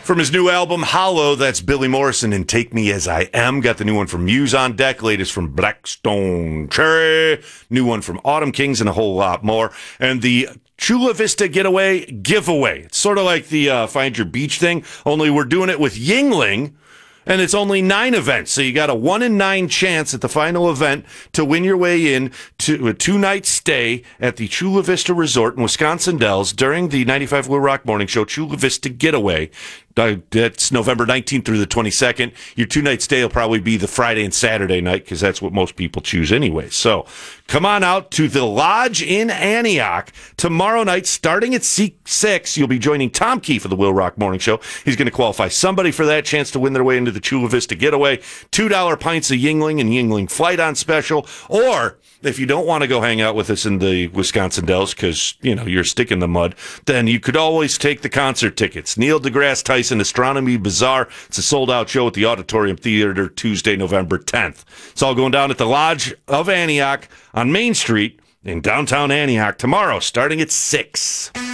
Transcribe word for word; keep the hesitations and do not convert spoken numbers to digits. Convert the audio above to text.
From his new album, Hollow, that's Billy Morrison and Take Me As I Am. Got the new one from Muse on deck, latest from Blackstone Cherry, new one from Autumn Kings, and a whole lot more. And the Chula Vista Getaway giveaway. It's sort of like the uh, Find Your Beach thing, only we're doing it with Yuengling. And it's only nine events, so you got a one in nine chance at the final event to win your way in to a two-night stay at the Chula Vista Resort in Wisconsin Dells during the ninety-five Will Rock Morning Show Chula Vista Getaway. That's November nineteenth through the twenty-second. Your two-night stay will probably be the Friday and Saturday night because that's what most people choose anyway. So come on out to the Lodge in Antioch tomorrow night starting at six. You'll be joining Tom Keefe of the Will Rock Morning Show. He's going to qualify somebody for that chance to win their way into the Chula Vista Getaway. two dollar pints of Yuengling and Yuengling Flight on special. Or if you don't want to go hang out with us in the Wisconsin Dells because, you know, you're sticking in the mud, then you could always take the concert tickets. Neil deGrasse Tyson Astronomy Bazaar. It's a sold-out show at the Auditorium Theater Tuesday, November tenth. It's all going down at the Lodge of Antioch on Main Street in downtown Antioch tomorrow starting at six.